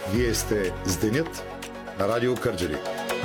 Вие сте с Денят на Радио Кърджали.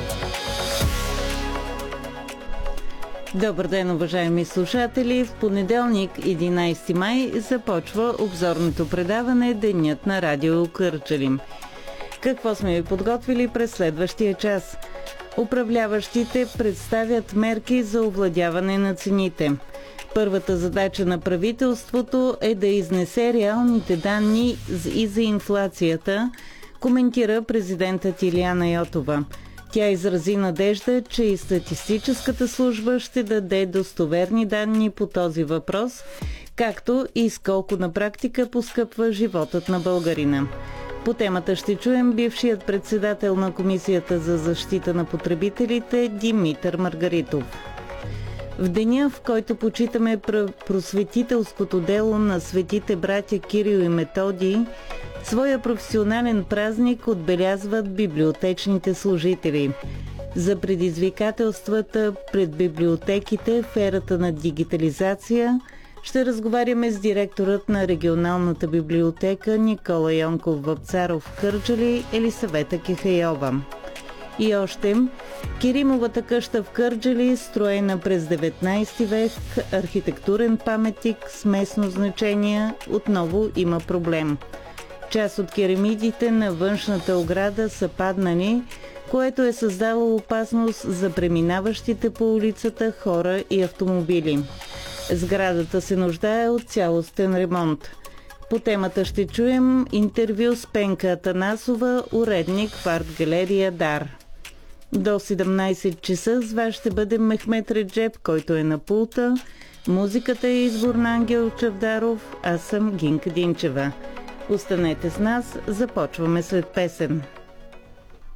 Добър ден, уважаеми слушатели! В понеделник, 11 май, започва обзорното предаване Денят на Радио Кърджали. Какво сме ви подготвили през следващия час? Управляващите представят мерки за овладяване на цените. Първата задача на правителството е да изнесе реалните данни и за инфлацията, коментира президентът Илияна Йотова. Тя изрази надежда, че и статистическата служба ще даде достоверни данни по този въпрос, както и с колко на практика поскъпва животът на българина. По темата ще чуем бившият председател на Комисията за защита на потребителите Димитър Маргаритов. В деня, в който почитаме просветителското дело на светите братя Кирил и Методий, своя професионален празник отбелязват библиотечните служители. За предизвикателствата пред библиотеките в ерата на дигитализация ще разговаряме с директорът на регионалната библиотека Никола Йонков Вапцаров в Кърджали, Елисавета Кехайова. И още, Керимовата къща в Кърджали, строена през 19 век, архитектурен паметник с местно значение, отново има проблем. Част от керамидите на външната ограда са паднали, което е създало опасност за преминаващите по улицата хора и автомобили. Сградата се нуждае от цялостен ремонт. По темата ще чуем интервю с Пенка Атанасова, уредник в арт-галерия Дар. До 17 часа с вас ще бъде Мехмет Реджеб, който е на пулта. Музиката е избор на Ангел Чавдаров, аз съм Гинка Динчева. Останете с нас, започваме след песен.